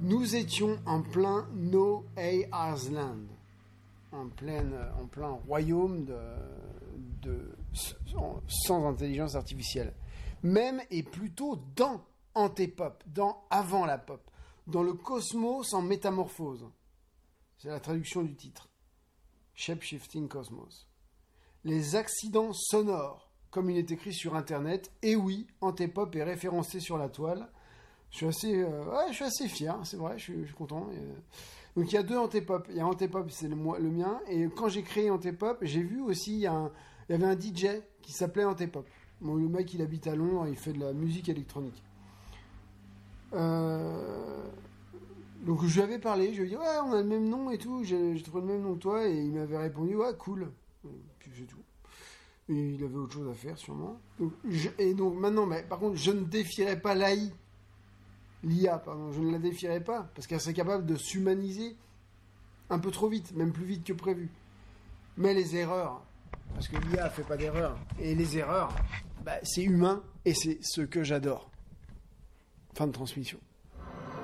Nous étions en plein No Ars Land, en plein royaume sans intelligence artificielle. Même et plutôt dans Antépop, dans avant la pop, dans le cosmos en métamorphose. C'est la traduction du titre. Shape-shifting Cosmos. Les accidents sonores, comme il est écrit sur Internet, et oui, Antépop est référencé sur la toile. Je suis assez fier, c'est vrai, je suis content. Donc il y a deux Antépop. Il y a Antépop, c'est le mien, et quand j'ai créé Antépop, j'ai vu aussi, il y avait un DJ qui s'appelait Antépop. Bon, le mec, il habite à Londres, il fait de la musique électronique. Donc je lui avais parlé, je lui ai dit ouais, on a le même nom et tout, j'ai trouvé le même nom que toi, et il m'avait répondu ouais, cool. Puis c'est tout. Et il avait autre chose à faire sûrement. Donc maintenant, mais par contre, je ne défierais pas l'IA, je ne la défierais pas, parce qu'elle serait capable de s'humaniser un peu trop vite, même plus vite que prévu. Mais les erreurs, parce que l'IA fait pas d'erreurs, et les erreurs, c'est humain, et c'est ce que j'adore. Fin de transmission.